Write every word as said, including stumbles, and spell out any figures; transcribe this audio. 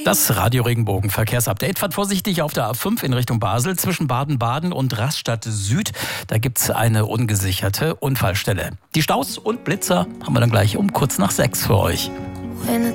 Das Radio Regenbogen Verkehrsupdate. Fahrt vorsichtig auf der A fünf in Richtung Basel zwischen Baden-Baden und Rastatt Süd. Da gibt es eine ungesicherte Unfallstelle. Die Staus und Blitzer haben wir dann gleich um kurz nach sechs für euch.